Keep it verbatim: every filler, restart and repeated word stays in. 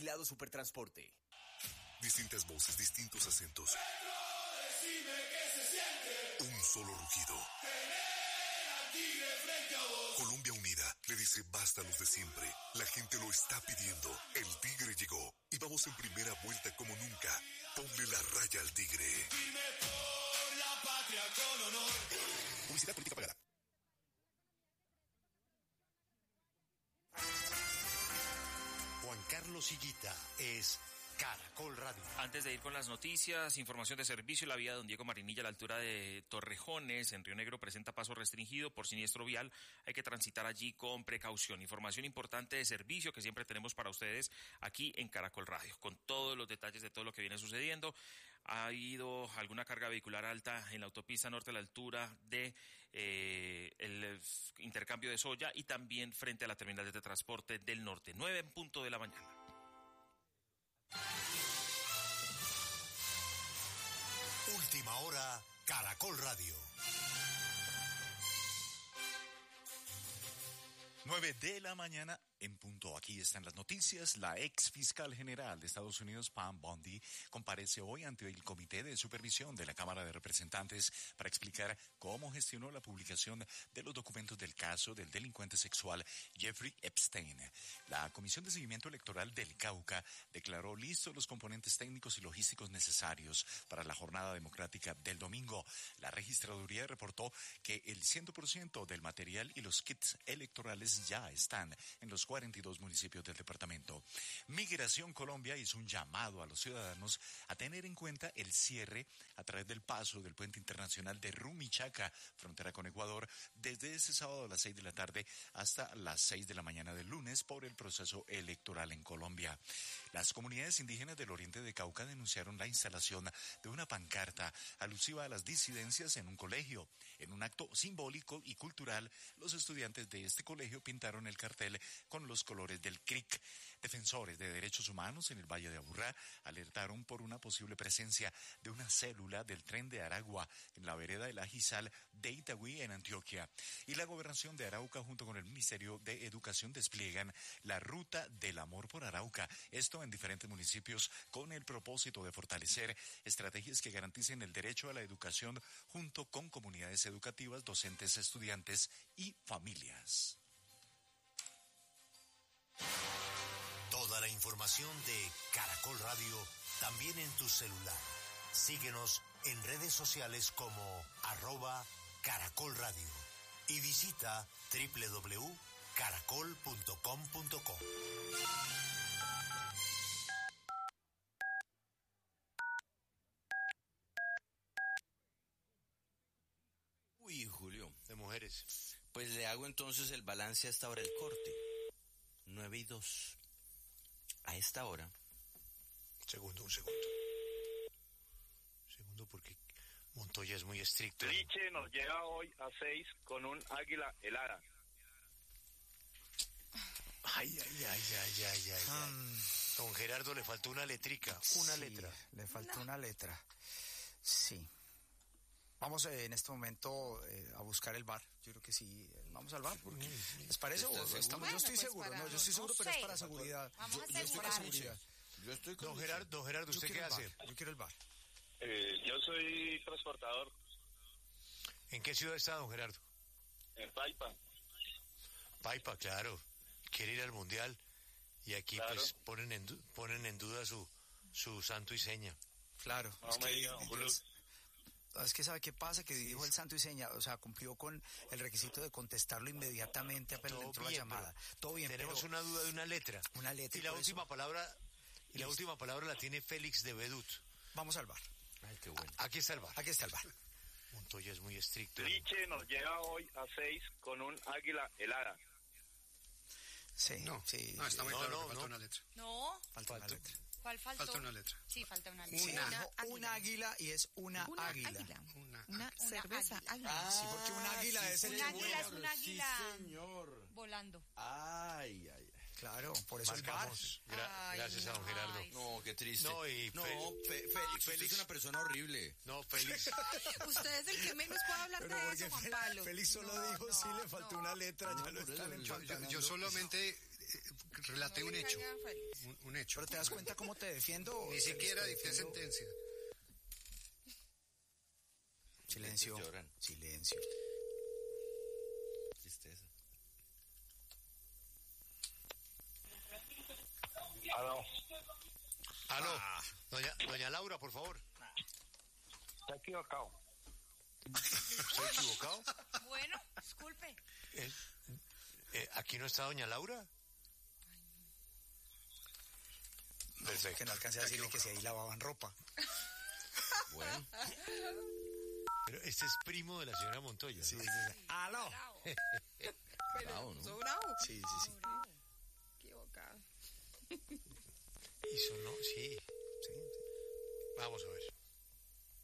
Vigilado Supertransporte. Distintas voces, distintos acentos. Decime qué se siente. Un solo rugido. Tener al tigre frente a vos. Colombia unida le dice basta a los de siempre. La gente lo está pidiendo. El tigre llegó y vamos en primera vuelta como nunca. Ponle la raya al tigre. Firme por la patria con honor. Publicidad política pagada. Juan Carlos Higuita es Caracol Radio. Antes de ir con las noticias, información de servicio, la vía de Don Diego Marinilla a la altura de Torrejones, en Río Negro, presenta paso restringido por siniestro vial. Hay que transitar allí con precaución. Información importante de servicio que siempre tenemos para ustedes aquí en Caracol Radio, con todos los detalles de todo lo que viene sucediendo. Ha habido alguna carga vehicular alta en la autopista norte a la altura de eh, el intercambio de Soya y también frente a la terminal de transporte del norte. Nueve en punto de la mañana. Última hora, Caracol Radio. Nueve de la mañana en punto. Aquí están las noticias. La ex fiscal general de Estados Unidos, Pam Bondi, comparece hoy ante el Comité de Supervisión de la Cámara de Representantes para explicar cómo gestionó la publicación de los documentos del caso del delincuente sexual Jeffrey Epstein. La Comisión de Seguimiento Electoral del Cauca declaró listos los componentes técnicos y logísticos necesarios para la jornada democrática del domingo. La registraduría reportó que el cien por ciento del material y los kits electorales ya están en los cuarenta y dos municipios del departamento. Migración Colombia hizo un llamado a los ciudadanos a tener en cuenta el cierre a través del paso del puente internacional de Rumichaca, frontera con Ecuador, desde ese sábado a las seis de la tarde hasta las seis de la mañana del lunes por el proceso electoral en Colombia. Las comunidades indígenas del oriente de Cauca denunciaron la instalación de una pancarta alusiva a las disidencias en un colegio. En un acto simbólico y cultural, los estudiantes de este colegio pintaron el cartel con los colores del C R I C. Defensores de derechos humanos en el Valle de Aburrá alertaron por una posible presencia de una célula del tren de Aragua en la vereda del Ajizal de Itagüí en Antioquia. Y la gobernación de Arauca junto con el Ministerio de Educación despliegan la Ruta del Amor por Arauca. Esto en diferentes municipios con el propósito de fortalecer estrategias que garanticen el derecho a la educación junto con comunidades educativas, docentes, estudiantes y familias. Toda la información de Caracol Radio también en tu celular. Síguenos en redes sociales como arroba Caracol Radio y visita doble u doble u doble u punto caracol punto com punto co. Uy, Julio. De mujeres. Pues le hago entonces el balance a esta hora del corte. Nueve y dos. A esta hora. Segundo, un segundo. Segundo porque Montoya es muy estricto. Liche nos llega hoy a seis con un águila helada. Ay, ay, ay, ay, ay, ay. Um, Don Gerardo le faltó una letrica, una sí, letra. Le faltó no. una letra. Sí. Vamos eh, en este momento eh, a buscar el bar. Yo creo que sí. Eh, vamos al bar. Porque, ¿les parece? O estamos, bueno, yo estoy pues seguro, para, no, yo estoy seguro, no pero sé. es para seguridad. Vamos yo, a yo estoy para seguridad. Yo estoy con Don Gerardo, don Gerardo, ¿usted qué hace? Yo quiero el bar. Eh, yo soy transportador. ¿En qué ciudad está, don Gerardo? En Paipa. Paipa, claro. Quiere ir al Mundial. Y aquí claro. pues ponen en, ponen en duda su, su santo y seña. Claro. No es me que, diga, es, es que ¿sabe qué pasa? Que dijo el santo y seña, o sea, cumplió con el requisito de contestarlo inmediatamente apenas Todo entró bien, la llamada. Todo bien, tenemos pero, una duda de una letra. Una letra. Y la por última eso, palabra, y la última palabra la tiene Félix de Bedut. Vamos al bar. Ay, qué bueno. Aquí está el bar. Aquí está el bar. Montoya es muy estricto. Liche nos llega hoy a seis con un águila helada. Sí, no, sí. No, está muy no, claro no, que falta no. una letra. No. Falta una letra. ¿Cuál faltó? Falta una letra. Sí, falta una letra. Sí, Una. dijo un águila y es una, Una águila. águila. Una, Una cerveza águila. águila. Sí, porque un águila sí, es el Un águila es señor, un águila sí, señor. volando. Ay, ay, ay. Claro, por eso Marcamos. el bar. Gra- Ay, gracias a don no, Gerardo. ay. No, qué triste. No, y no, Fe- Fe- Félix, Félix es una persona horrible. No, Félix. Usted es el que menos puede hablar Pero de porque eso, Juan Fel- Pablo. Félix solo No, dijo, no, sí, le faltó no. una letra, No, ya lo por están eso, Yo, yo, empantanando. yo solamente relaté No un le hecho. caiga a Félix. Un, un hecho. Pero te das cuenta cómo te defiendo. Ni siquiera Te dicté defiendo. sentencia. Silencio. Lloran. Silencio. Tristeza. Aló, Aló, Ah. doña, doña Laura, por favor. está equivocado. ¿Estoy equivocado? Bueno, disculpe. Eh, eh, ¿Aquí no está doña Laura? Perfecto. Que no alcancé a decirle que si ahí lavaban ropa. Bueno, Pero este es primo de la señora Montoya. Sí, ¿no? sí, sí. ¡Aló! Bravo. Pero bravo, ¿no? ¿sos bravo? Sí, sí, sí. Bravo. Equivocado. Y sonó, sí. Sí, sí. Vamos a ver.